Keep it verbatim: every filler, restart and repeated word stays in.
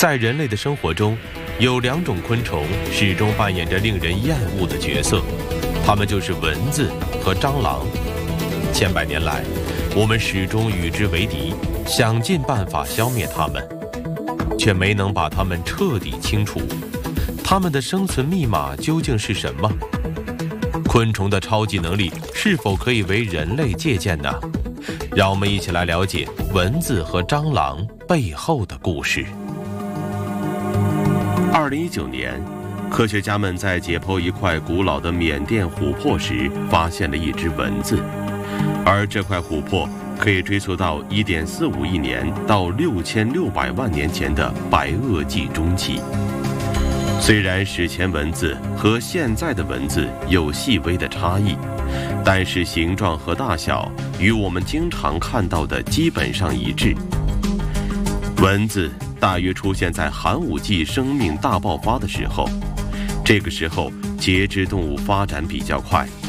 在人类的生活中，有两种昆虫始终扮演着令人厌恶的角色，它们就是蚊子和蟑螂。千百年来，我们始终与之为敌，想尽办法消灭它们，却没能把它们彻底清除。它们的生存密码究竟是什么？昆虫的超级能力是否可以为人类借鉴呢？让我们一起来了解蚊子和蟑螂背后的故事。 二零一九年，科学家们在解剖一块古老的缅甸琥珀时，发现了一只蚊子，而这块琥珀可以追溯到一点四五亿年到六千六百万年前的白垩纪中期。虽然史前蚊子和现在的蚊子有细微的差异，但是形状和大小与我们经常看到的基本上一致。蚊子大约出现在寒武纪生命大爆发的时候，这个时候节肢动物发展比较快，